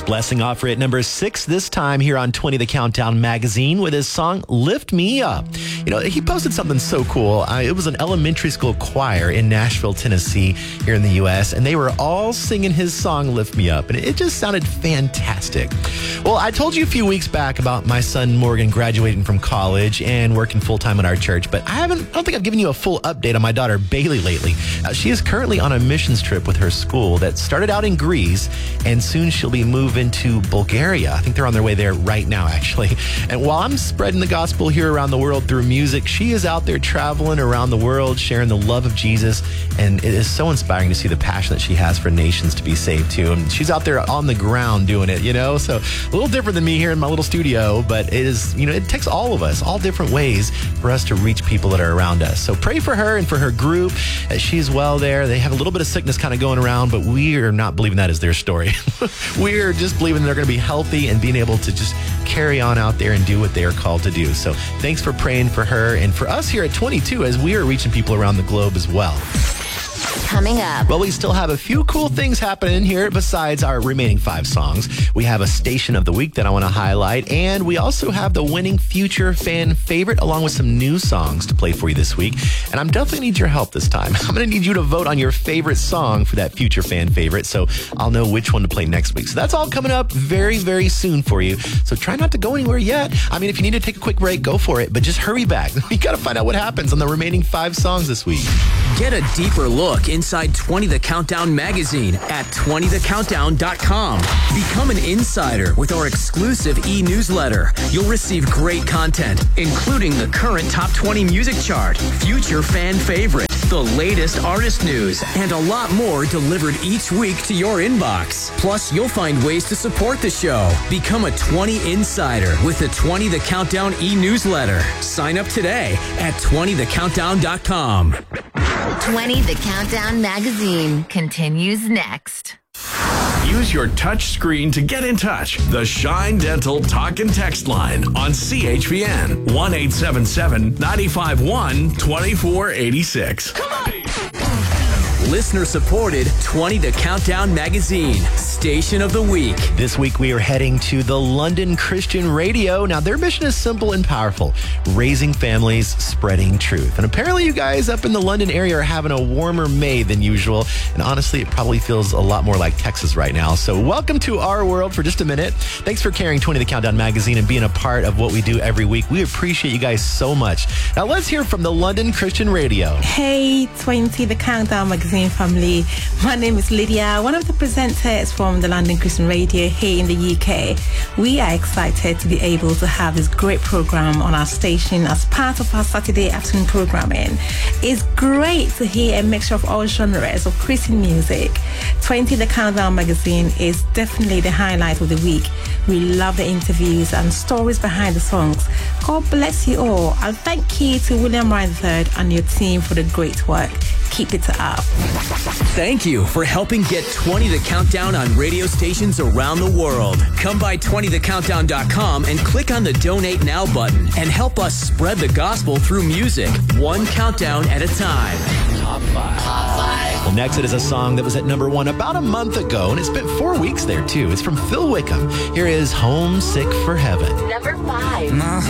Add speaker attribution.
Speaker 1: Here's Blessing Offer at number 6 this time here on 20 The Countdown magazine with his song Lift Me Up. You know, he posted something so cool. It was an elementary school choir in Nashville, Tennessee, here in the U.S., and they were all singing his song Lift Me Up, and it just sounded fantastic. Well, I told you a few weeks back about my son Morgan graduating from college and working full-time at our church, but I don't think I've given you a full update on my daughter Bailey lately. She is currently on a missions trip with her school that started out in Greece, and soon she'll be moving to Bulgaria. I think they're on their way there right now, actually. And while I'm spreading the gospel here around the world through music, she is out there traveling around the world, sharing the love of Jesus. And it is so inspiring to see the passion that she has for nations to be saved too. And she's out there on the ground doing it, you know? So a little different than me here in my little studio, but it is, you know, it takes all of us, all different ways for us to reach people that are around us. So pray for her and for her group that she's well there. They have a little bit of sickness kind of going around, but we are not believing that is their story. We're just believing they're going to be healthy and being able to just carry on out there and do what they are called to do. So thanks for praying for her and for us here at 22 as we are reaching people around the globe as well.
Speaker 2: Coming up.
Speaker 1: Well, we still have a few cool things happening here besides our remaining 5 songs. We have a station of the week that I want to highlight, and we also have the winning future fan favorite along with some new songs to play for you this week. And I'm definitely need your help this time. I'm going to need you to vote on your favorite song for that future fan favorite, so I'll know which one to play next week. So that's all coming up very, very soon for you. So try not to go anywhere yet. I mean, if you need to take a quick break, go for it, but just hurry back. You got to find out what happens on the remaining 5 songs this week.
Speaker 3: Get a deeper look inside 20 The Countdown magazine at 20thecountdown.com. Become an insider with our exclusive e-newsletter. You'll receive great content, including the current top 20 music chart, future fan favorite, the latest artist news, and a lot more delivered each week to your inbox. Plus, you'll find ways to support the show. Become a 20 insider with the 20 The Countdown e-newsletter. Sign up today at 20thecountdown.com.
Speaker 2: 20 The Countdown magazine continues next.
Speaker 4: Use your touch screen to get in touch. The Shine Dental Talk and Text line on CHPN 1-877-951-2486. Come on!
Speaker 3: Listener supported 20 The Countdown magazine, station of the week.
Speaker 1: This week we are heading to the London Christian Radio. Now their mission is simple and powerful, raising families, spreading truth. And apparently you guys up in the London area are having a warmer May than usual. And honestly, it probably feels a lot more like Texas right now. So welcome to our world for just a minute. Thanks for carrying 20 The Countdown magazine and being a part of what we do every week. We appreciate you guys so much. Now let's hear from the London Christian Radio.
Speaker 5: Hey, 20 The Countdown magazine family. My name is Lydia, one of the presenters from the London Christian Radio here in the UK. We are excited to be able to have this great program on our station as part of our Saturday afternoon programming. It's great to hear a mixture of all genres of Christian music. 20 The Countdown magazine is definitely the highlight of the week. We love the interviews and stories behind the songs. God bless you all, and thank you to William Ryan III and your team for the great work. Keep it up.
Speaker 3: Thank you for helping get 20 The Countdown on radio stations around the world. Come by 20thecountdown.com and click on the Donate Now button and help us spread the gospel through music, one countdown at a time.
Speaker 4: Top 5.
Speaker 1: Well, next it is a song that was at number 1 about a month ago, and it spent 4 weeks there too. It's from Phil Wickham. Here is Homesick for Heaven.
Speaker 2: Number 5.
Speaker 6: My